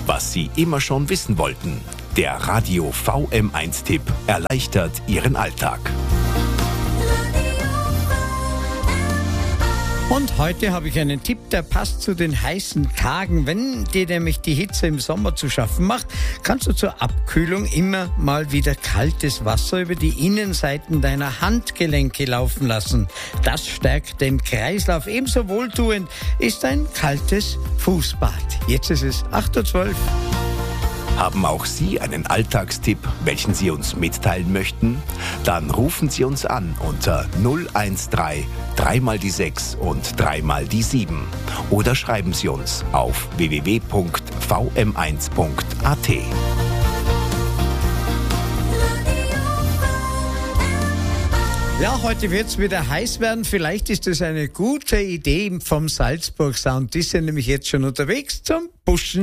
was Sie immer schon wissen wollten. Der Radio VM1-Tipp erleichtert Ihren Alltag. Und heute habe ich einen Tipp, der passt zu den heißen Tagen. Wenn dir nämlich die Hitze im Sommer zu schaffen macht, kannst du zur Abkühlung immer mal wieder kaltes Wasser über die Innenseiten deiner Handgelenke laufen lassen. Das stärkt den Kreislauf. Ebenso wohltuend ist ein kaltes Fußbad. Jetzt ist es 8:12 Uhr. Haben auch Sie einen Alltagstipp, welchen Sie uns mitteilen möchten? Dann rufen Sie uns an unter 013 3 mal die 6 und 3 mal die 7. Oder schreiben Sie uns auf www.vm1.at. Ja, heute wird es wieder heiß werden. Vielleicht ist es eine gute Idee vom Salzburg Sound. Die sind nämlich jetzt schon unterwegs zum Buschen.